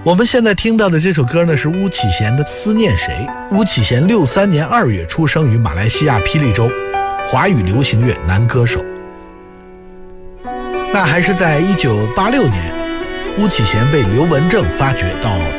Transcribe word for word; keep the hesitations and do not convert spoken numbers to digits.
我们现在听到的这首歌呢，是巫启贤的《思念谁》。巫启贤六三年二月出生于马来西亚霹雳州，华语流行乐男歌手。那还是在一九八六年，巫启贤被刘文正发掘到